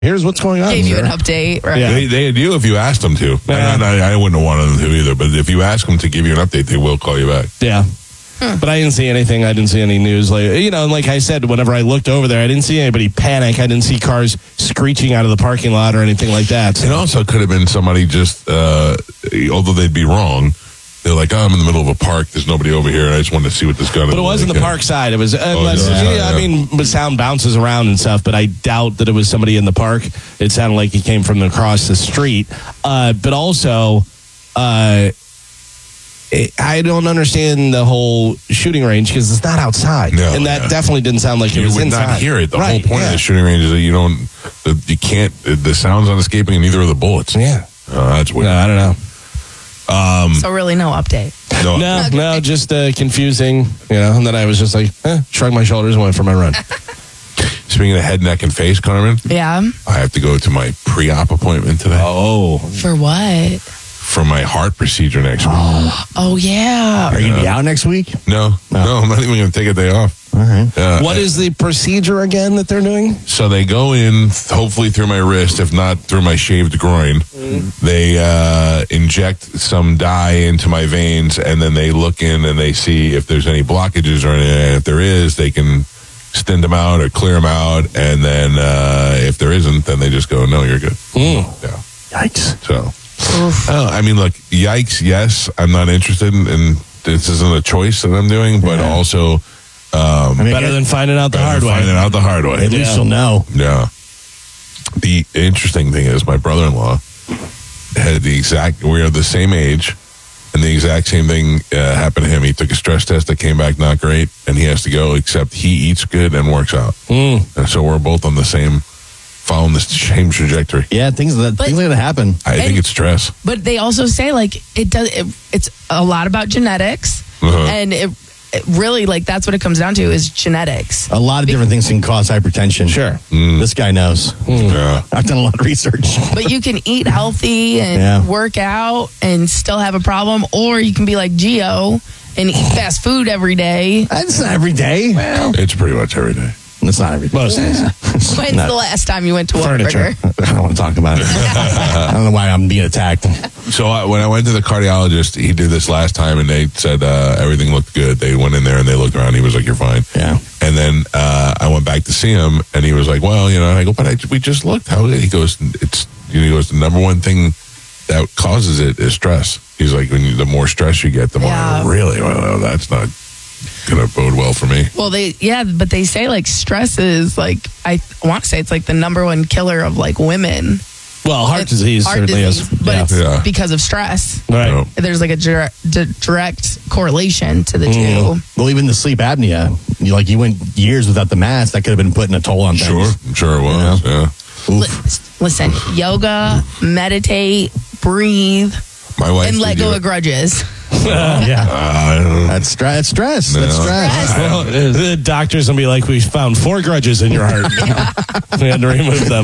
Here's what's going on. Gave you an update, right? Yeah. They do if you ask them to. Yeah. I wouldn't have wanted them to either, but if you ask them to give you an update, they will call you back. Yeah. But I didn't see anything. I didn't see any news. Like I said, whenever I looked over there, I didn't see anybody panic. I didn't see cars screeching out of the parking lot or anything like that. So. It also could have been somebody just, although they'd be wrong, they're like, I'm in the middle of a park. There's nobody over here. I just wanted to see what this gun is. But it wasn't the park side. It was, the sound bounces around and stuff, but I doubt that it was somebody in the park. It sounded like he came from across the street. But also, I don't understand the whole shooting range because it's not outside. No, and that definitely didn't sound like it was inside. You would not hear it. The whole point of the shooting range is that you can't, the sound's not escaping and neither are the bullets. Yeah. That's weird. No, I don't know. So really no update. No, just confusing, and then I was just like, shrug my shoulders and went for my run. Speaking of head, neck, and face, Carmen, Yeah. I have to go to my pre-op appointment today Oh. For what? for my heart procedure next week. Oh, yeah. Are you going to be out next week? No, I'm not even going to take a day off. All right. What is the procedure again that they're doing? So they go in, hopefully through my wrist, if not through my shaved groin. They inject some dye into my veins, and then they look in and they see if there's any blockages or anything. And if there is, they can stint them out or clear them out. And then if there isn't, then they just go, no, you're good. Yeah. Yikes. So, I mean, look, yikes, yes, I'm not interested in this isn't a choice that I'm doing, but also... better than finding out the hard way. Finding out the hard way. At least you'll know. Yeah. The interesting thing is my brother-in-law had we are the same age, and the exact same thing happened to him. He took a stress test that came back not great, and he has to go, except he eats good and works out. And so we're both on following the same trajectory. Yeah, things like that happen. I think it's stress. But they also say, like, it's a lot about genetics, and it really, like, that's what it comes down to is genetics. A lot of different things can cause hypertension. Sure. This guy knows. Yeah. I've done a lot of research. But you can eat healthy and work out and still have a problem, or you can be like Gio and eat fast food every day. That's not every day. Well, It's pretty much every day. it's not every day. Most days. When's the last time you went to Furniture. Whataburger? I don't want to talk about it. I don't know why I'm being attacked. So when I went to the cardiologist, he did this last time, and they said everything looked good. They went in there and they looked around. He was like, "You're fine." Yeah. And then I went back to see him, and he was like, "Well, I go, but we just looked. How?" He goes, the number one thing that causes it is stress. He's like, the more stress you get, the more really. Well, that's not going to bode well for me. Well, but they say, like, stress is, like, I want to say it's like the number one killer of, like, women. Well, heart disease certainly is. But it's because of stress. Right. No. There's like a direct correlation to the two. Well, even the sleep apnea, you went years without the mask, that could have been putting a toll on things. Sure it was. Yeah. Listen, yoga, meditate, breathe, My wife and let go of grudges. That's stress. That's stress. No. The doctor's going to be like, we found 4 grudges in your heart. We had to remove them.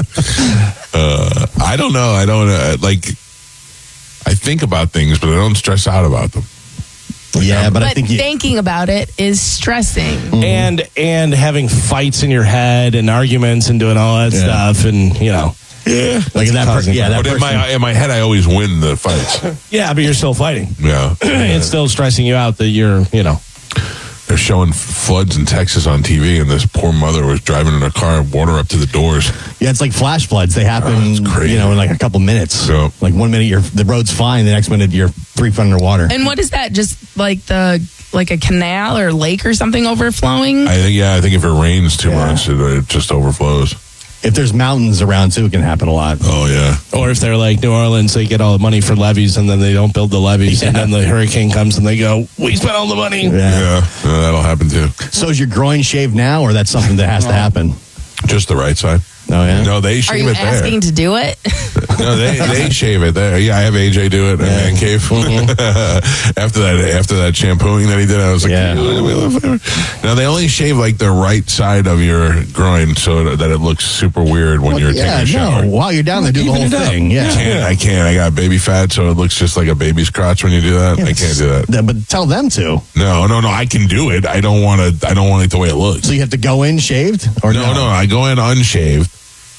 I don't know. I don't I think about things, but I don't stress out about them. But I think thinking about it is stressing. and having fights in your head and arguments and doing all that stuff, and like that person. But in my head, I always win the fights. But you're still fighting. Yeah, It's still stressing you out that you're, They're showing floods in Texas on TV, and this poor mother was driving in her car, water up to the doors. Yeah, it's like flash floods. They happen, it's crazy. in like a couple minutes. Yeah. Like 1 minute the road's fine, the next minute you're 3 foot underwater. And what is that? Just like a canal or lake or something overflowing? I think if it rains too much, it just overflows. If there's mountains around too, it can happen a lot. Oh yeah. Or if they're like New Orleans, they get all the money for levees and then they don't build the levees, and then the hurricane comes and they go, "We spent all the money." Yeah, that'll happen too. So is your groin shaved now, or that's something that has to happen? Just the right side. Oh yeah. No, they Are shave you it there. asking to do it? No, they shave it there. Yeah, I have AJ do it in Man Cave. After that shampooing that he did, I was like, Now they only shave like the right side of your groin so that it looks super weird when you're taking a shower. No, while you're down there, do the whole thing. Yeah. I can't. I got baby fat, so it looks just like a baby's crotch when you do that. I can't do that. But tell them to. No. I can do it. I don't want it the way it looks. So you have to go in shaved, or No. I go in unshaved.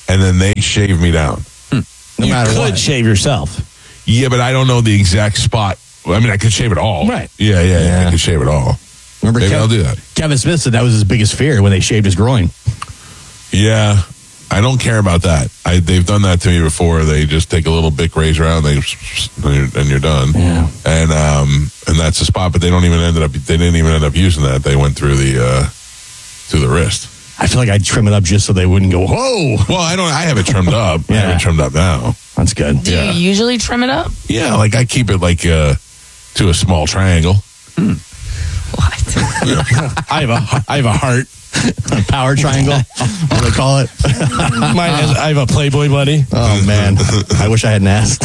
and then they shave me down. No matter what. You could shave yourself. Yeah, but I don't know the exact spot. I mean, I could shave it all. Right. Yeah. I could shave it all. Remember, maybe I'll do that. Kevin Smith said that was his biggest fear when they shaved his groin. Yeah. I don't care about that. They've done that to me before. They just take a little Bic razor out and you're done. Yeah. And that's the spot. But they didn't even end up using that. They went through the wrist. I feel like I'd trim it up just so they wouldn't go, whoa. Well, I have it trimmed up. Yeah. I have it trimmed up now. That's good. Do you usually trim it up? Yeah, like I keep it like to a small triangle. What? I have a heart. A power triangle, what do they call it? I have a Playboy bunny. Oh, man. I wish I hadn't asked.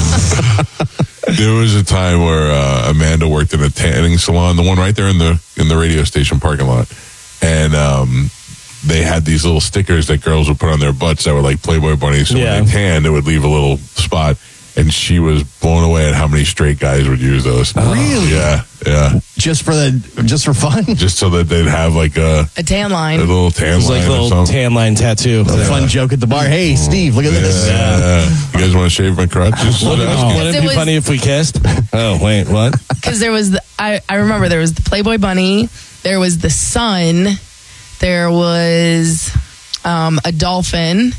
There was a time where Amanda worked in a tanning salon, the one right there in the radio station parking lot. And they had these little stickers that girls would put on their butts that were like Playboy bunnies. So when they tanned, it would leave a little spot. And she was blown away at how many straight guys would use those. Really? Yeah. Just for fun? Just so that they'd have like a tan line. A little tan line. Like a little tan line tattoo. A fun joke at the bar. Hey, Steve, look at this. You guys want to shave my crotches? Wouldn't it be funny if we kissed? Oh, wait, what? Because there was, I remember there was the Playboy bunny, there was the sun, there was a dolphin,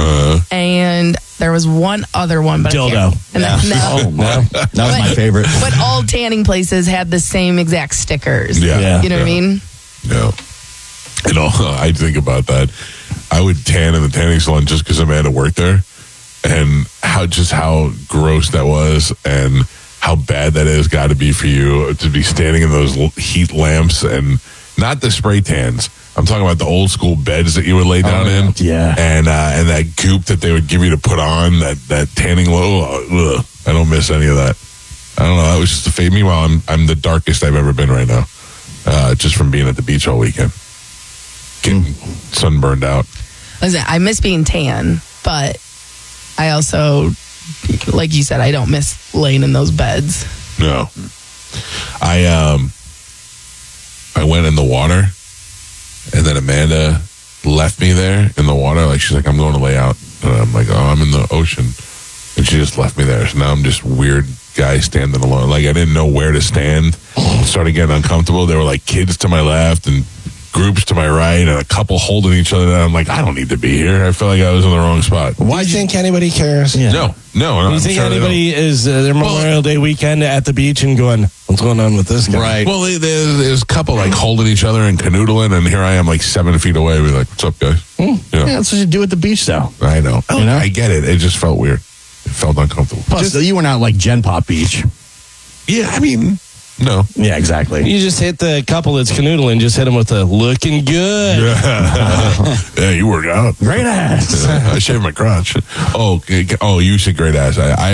and there was one other one, but dildo. That was my favorite. But all tanning places had the same exact stickers. Yeah. You know what I mean? Yeah. You know, I think about that. I would tan in the tanning salon just because Amanda worked there, and how gross that was, and how bad that is got to be for you to be standing in those heat lamps, and not the spray tans. I'm talking about the old school beds that you would lay down in. Yeah. And that goop that they would give you to put on, that tanning low. I don't miss any of that. I don't know. That was just a fade. Meanwhile, I'm the darkest I've ever been right now. Just from being at the beach all weekend. Getting sunburned out. Listen, I miss being tan, but I also, like you said, I don't miss laying in those beds. No. I went in the water. And then Amanda left me there in the water. Like, she's like, I'm going to lay out. And I'm like, oh, I'm in the ocean. And she just left me there. So now I'm just weird guy standing alone. Like, I didn't know where to stand. I started getting uncomfortable. There were like kids to my left and groups to my right and a couple holding each other. And I'm like, I don't need to be here. I feel like I was in the wrong spot. Why do you think anybody cares? Yeah. No. Do you think anybody is their Memorial Day weekend at the beach and going, what's going on with this guy? Right. Well, there's a couple like holding each other and canoodling, and here I am like 7 feet away. We're like, what's up, guys? Yeah, that's what you do at the beach, though. I know. You know? I get it. It just felt weird. It felt uncomfortable. Plus, you were not like Gen Pop Beach. Yeah, I mean, no. Yeah, exactly. You just hit the couple that's canoodling, just hit them with a looking good. Yeah, you work out. Great ass. I shaved my crotch. Oh, you said great ass.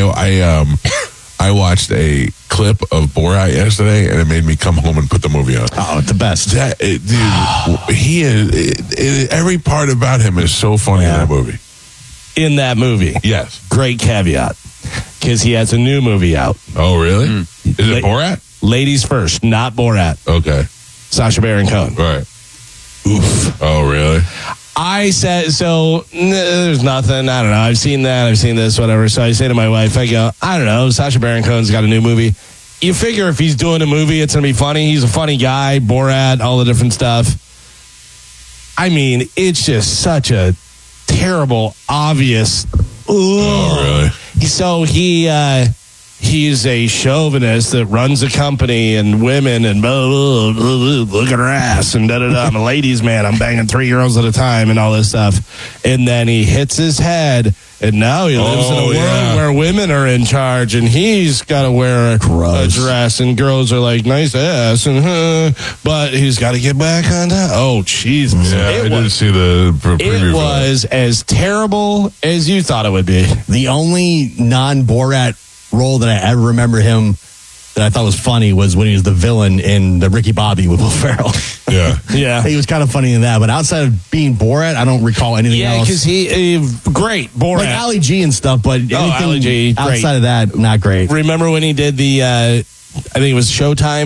I watched a clip of Borat yesterday, and it made me come home and put the movie on. Oh, it's the best. Dude, he is. Every part about him is so funny in that movie. In that movie. Yes. Great caveat. Because he has a new movie out. Oh, really? Is it Borat? Ladies First, not Borat. Okay. Sacha Baron Cohen. Right. Oof. Oh, really? I said, there's nothing. I don't know. I've seen that. I've seen this, whatever. So I say to my wife, I go, I don't know. Sacha Baron Cohen's got a new movie. You figure if he's doing a movie, it's going to be funny. He's a funny guy. Borat, all the different stuff. I mean, it's just such a terrible, obvious. Oh, really? So he's a chauvinist that runs a company and women and blah, blah, blah, blah, look at her ass and da-da-da. I'm a ladies' man. I'm banging 3 girls at a time and all this stuff. And then he hits his head, and now he lives in a world where women are in charge, and he's got to wear a dress, and girls are like, nice ass, and but he's got to get back on that. Oh, Jesus. Yeah, I didn't see the preview. It was as terrible as you thought it would be. The only non-Borat role that I ever remember him that I thought was funny was when he was the villain in the Ricky Bobby with Will Ferrell. Yeah. He was kind of funny in that, but outside of being Borat, I don't recall anything else. Yeah, because he great Borat, like Ali G and stuff, but anything Ali G, outside great. of that, not great. Remember when he did the I think it was Showtime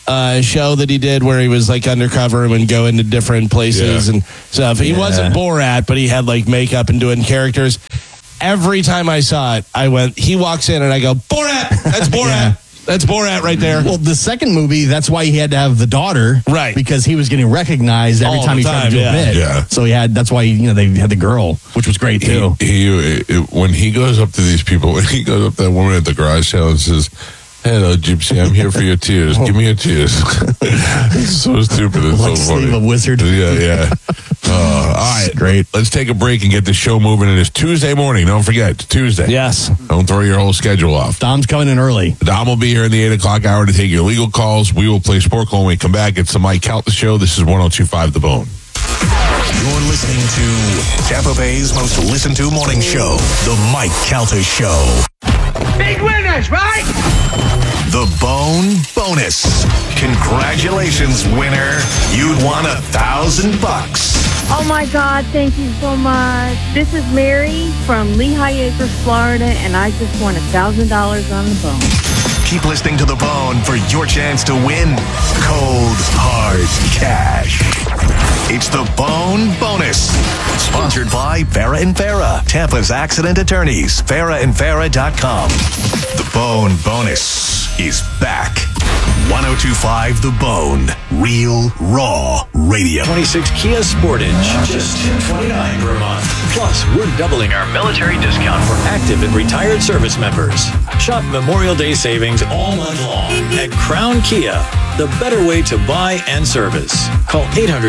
show that he did where he was like undercover and would go into different places and stuff. He wasn't Borat, but he had like makeup and doing characters. Every time I saw it, I went, he walks in and I go, Borat! That's Borat! That's Borat right there. Well, the second movie, that's why he had to have the daughter. Right. Because he was getting recognized every All time the he tried to do time, a bit. yeah. So that's why, they had the girl, which was great too. When he goes up to these people, when he goes up to that woman at the garage sale and says, "Hello, Gypsy, I'm here for your tears. Give me your tears." It's so stupid. It's Like so funny. Slave a Wizard. Yeah. All right, great. Let's take a break and get the show moving. It is Tuesday morning. Don't forget, it's Tuesday. Yes. Don't throw your whole schedule off. Dom's coming in early. Dom will be here in the 8 o'clock hour to take your legal calls. We will play Sport Call when we come back. It's the Mike Calta Show. This is 102.5 The Bone. You're listening to Tampa Bay's most listened to morning show, The Mike Calta Show. Big winners, right? The Bone Bonus. Congratulations, winner. You'd won $1,000. Oh my God, thank you so much. This is Mary from Lehigh Acres, Florida, and I just won $1,000 on the bone. Keep listening to The Bone for your chance to win cold, hard cash. It's The Bone Bonus. Sponsored by Farah & Farah, Tampa's accident attorneys. FarahandFarah.com. The Bone Bonus is back. 102.5 The Bone. Real, raw radio. 26 Kia Sportage, just $229 per month. Plus, we're doubling our military discount for active and retired service members. Shop Memorial Day savings all month long at Crown Kia, the better way to buy and service. Call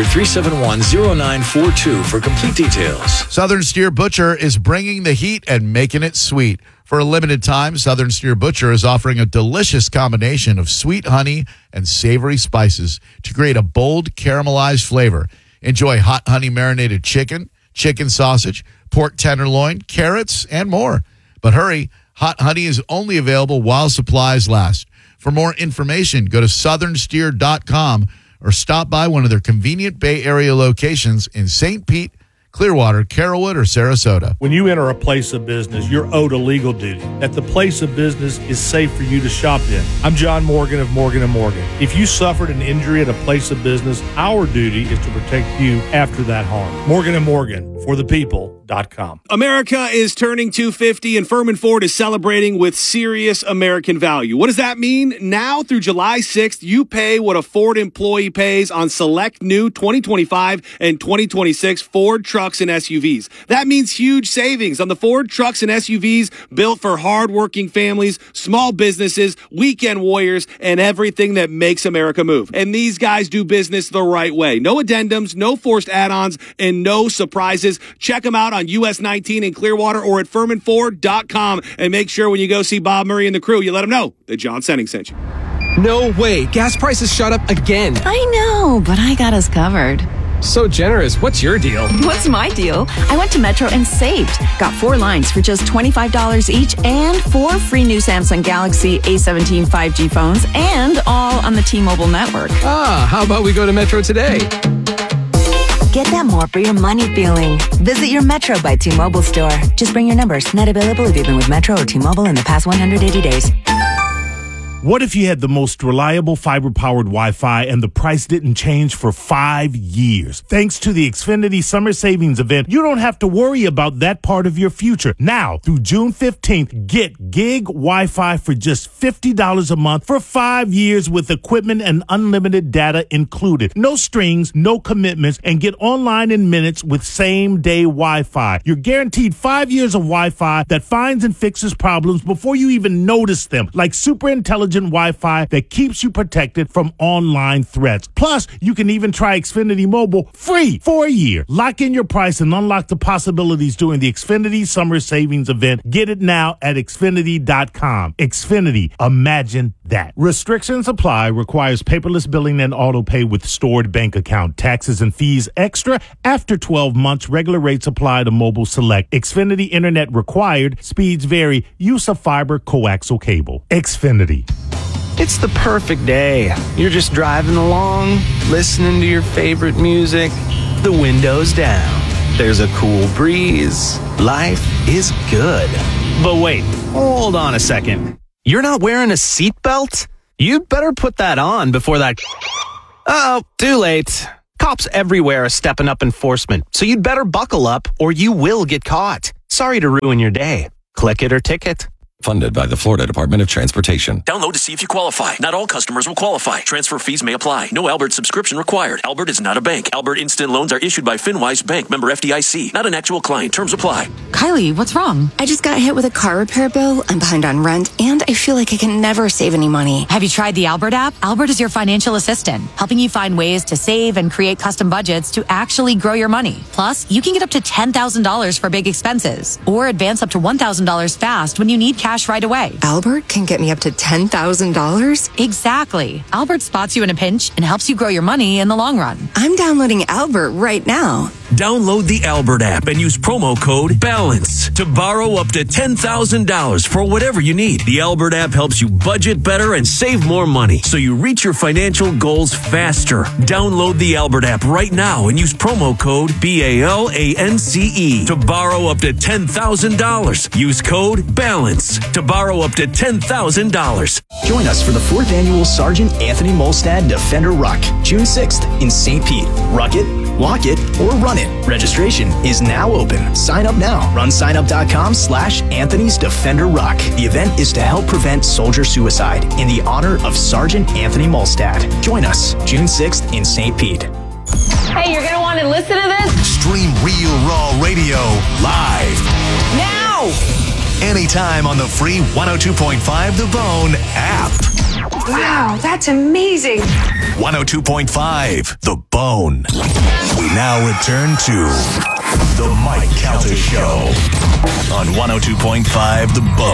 800-371-0942 for complete details. Southern Steer Butcher is bringing the heat and making it sweet. For a limited time, Southern Steer Butcher is offering a delicious combination of sweet honey and savory spices to create a bold caramelized flavor. Enjoy hot honey marinated chicken, chicken sausage, pork tenderloin, carrots, and more. But hurry, hot honey is only available while supplies last. For more information, go to southernsteer.com or stop by one of their convenient Bay Area locations in St. Pete, Clearwater, Carrollwood, or Sarasota. When you enter a place of business, you're owed a legal duty that the place of business is safe for you to shop in. I'm John Morgan of Morgan & Morgan. If you suffered an injury at a place of business, our duty is to protect you after that harm. Morgan & Morgan, for the people.com. America is turning 250 and Furman Ford is celebrating with serious American value. What does that mean? Now through July 6th, you pay what a Ford employee pays on select new 2025 and 2026 Ford trucks and SUVs. That means huge savings on the Ford trucks and SUVs built for hardworking families, small businesses, weekend warriors, and everything that makes America move. And these guys do business the right way. No addendums, no forced add-ons, and no surprises. Check them out on US 19 in Clearwater or at FurmanFord.com. And make sure when you go see Bob Murray and the crew, you let them know that John Senning sent you. No way. Gas prices shot up again. I know, but I got us covered. So generous. What's your deal? What's my deal? I went to Metro and saved. Got 4 lines for just $25 each and 4 free new Samsung Galaxy A17 5G phones and all on the T-Mobile network. Ah, how about we go to Metro today? Get that more for your money feeling. Visit your Metro by T-Mobile store. Just bring your numbers. Not available if you've been with Metro or T-Mobile in the past 180 days. What if you had the most reliable fiber-powered Wi-Fi and the price didn't change for 5 years? Thanks to the Xfinity Summer Savings Event, you don't have to worry about that part of your future. Now, through June 15th, get gig Wi-Fi for just $50 a month for 5 years with equipment and unlimited data included. No strings, no commitments, and get online in minutes with same-day Wi-Fi. You're guaranteed 5 years of Wi-Fi that finds and fixes problems before you even notice them, like super intelligent Wi-Fi that keeps you protected from online threats. Plus, you can even try Xfinity Mobile free for a year. Lock in your price and unlock the possibilities during the Xfinity Summer Savings Event. Get it now at Xfinity.com. Xfinity. Imagine that. Restrictions apply. Requires paperless billing and auto pay with stored bank account. Taxes and fees extra after 12 months. Regular rates apply to Mobile Select. Xfinity Internet required. Speeds vary. Use of fiber coaxial cable. Xfinity. It's the perfect day. You're just driving along, listening to your favorite music, the windows down. There's a cool breeze. Life is good. But wait, hold on a second. You're not wearing a seatbelt? You'd better put that on before that... Oh, too late. Cops everywhere are stepping up enforcement, so you'd better buckle up or you will get caught. Sorry to ruin your day. Click it or ticket. Funded by the Florida Department of Transportation. Download to see if you qualify. Not all customers will qualify. Transfer fees may apply. No Albert subscription required. Albert is not a bank. Albert Instant Loans are issued by FinWise Bank, member FDIC. Not an actual client. Terms apply. Kylie, what's wrong? I just got hit with a car repair bill. I'm behind on rent, and I feel like I can never save any money. Have you tried the Albert app? Albert is your financial assistant, helping you find ways to save and create custom budgets to actually grow your money. Plus, you can get up to $10,000 for big expenses, or advance up to $1,000 fast when you need cash right away. Albert can get me up to $10,000? Exactly. Albert spots you in a pinch and helps you grow your money in the long run. I'm downloading Albert right now. Download the Albert app and use promo code BALANCE to borrow up to $10,000 for whatever you need. The Albert app helps you budget better and save more money so you reach your financial goals faster. Download the Albert app right now and use promo code BALANCE to borrow up to $10,000. Use code BALANCE to borrow up to $10,000. Join us for the 4th annual Sergeant Anthony Molstad Defender Ruck, June 6th in St. Pete. Ruck it, walk it, or run it. Registration is now open. Sign up now. RunSignup.com/Anthony's Defender Ruck. The event is to help prevent soldier suicide in the honor of Sergeant Anthony Molstad. Join us June 6th in St. Pete. Hey, you're going to want to listen to this? Stream Real Raw Radio live. Now! Anytime on the free 102.5 The Bone app. Wow, that's amazing. 102.5 The Bone. We now return to The Mike Calta Show on 102.5 The Bone.